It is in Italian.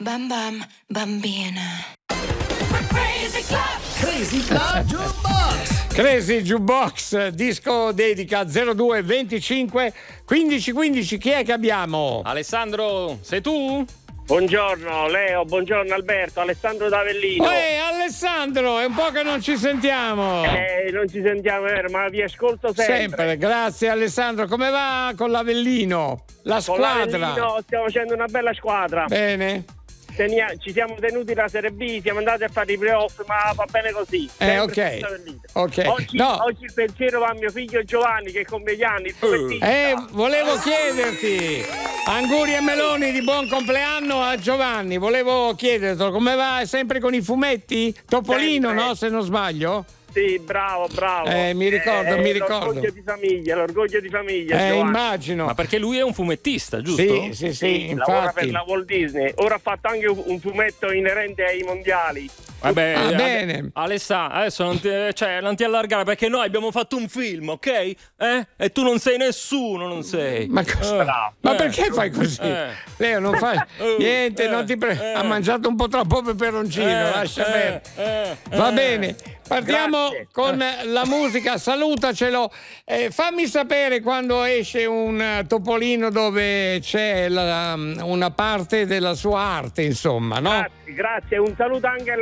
Bam bam bambina. Crazy Club Jukebox. Crazy Jukebox, disco dedica 02 25 15 15. Chi è che abbiamo? Alessandro, sei tu? Buongiorno Leo, buongiorno Alberto, Alessandro d'Avellino. Alessandro, è un po' che non ci sentiamo. Non ci sentiamo, ma vi ascolto sempre. Grazie Alessandro. Come va con l'Avellino? La Con squadra? l'Avellino stiamo facendo una bella squadra. Bene. Ci siamo tenuti la Serie B, siamo andati a fare i playoff, ma va bene così. Ok. Oggi il pensiero va a mio figlio Giovanni che compie gli anni. Volevo chiederti, auguri e meloni di buon compleanno a Giovanni. Volevo chiederti come va, è sempre con i fumetti? Topolino, sempre. No? Se non sbaglio? Sì, bravo. Mi ricordo. L'orgoglio di famiglia. Giovanni. Immagino. Ma perché lui è un fumettista, giusto? Sì, infatti. Lavora per la Walt Disney. Ora ha fatto anche un fumetto inerente ai mondiali. Vabbè, bene. Alessandro, adesso non ti allargare perché noi abbiamo fatto un film, ok? E tu non sei nessuno, non sei. Ma perché fai così? Leo, non fai niente, non ti ha mangiato un po' troppo peperoncino, lascia bene. Va bene. Partiamo con la musica, salutacelo. Fammi sapere quando esce un Topolino dove c'è una parte della sua arte, insomma, no? Grazie. Un saluto anche